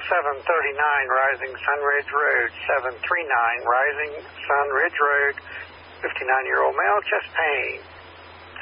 739 Rising Sun Ridge Road, 739 Rising Sun Ridge Road, 59-year-old male, chest pain.